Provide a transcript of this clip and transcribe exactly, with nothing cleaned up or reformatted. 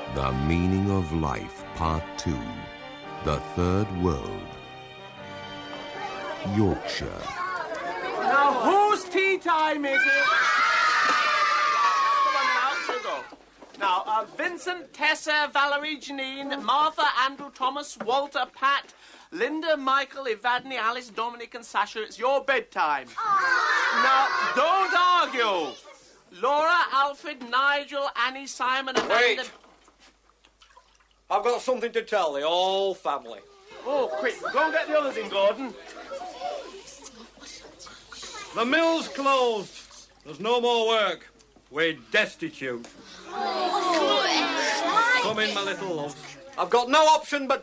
The Meaning of Life, Part two. The Third World. Yorkshire. Now, whose tea time is it? Come on now, you go. Now, uh, Vincent, Tessa, Valerie, Janine, Martha, Andrew, Thomas, Walter, Pat, Linda, Michael, Evadne, Alice, Dominic and Sasha, it's your bedtime. Now, don't argue. Laura, Alfred, Nigel, Annie, Simon, Amanda... Wait. I've got something to tell the whole family. Oh, quick, go and get the others in, Gordon. The mill's closed. There's no more work. We're destitute. Come in, my little love. I've got no option but